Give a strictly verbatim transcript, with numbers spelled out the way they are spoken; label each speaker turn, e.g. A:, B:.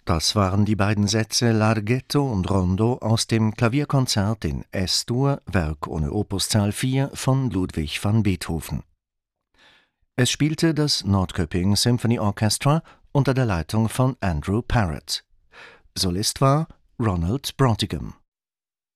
A: Das waren die beiden Sätze Larghetto und Rondo aus dem Klavierkonzert in S-Dur, Werk ohne Opuszahl vier von Ludwig van Beethoven. Es spielte das Nordköping Symphony Orchestra unter der Leitung von Andrew Parrott. Solist war Ronald Brautigam.